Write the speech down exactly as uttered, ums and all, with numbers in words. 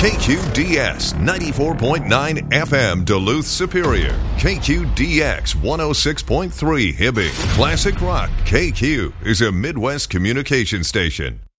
K Q D S ninety-four point nine F M Duluth Superior. K Q D X one oh six point three Hibbing. Classic Rock K Q is a Midwest communication station.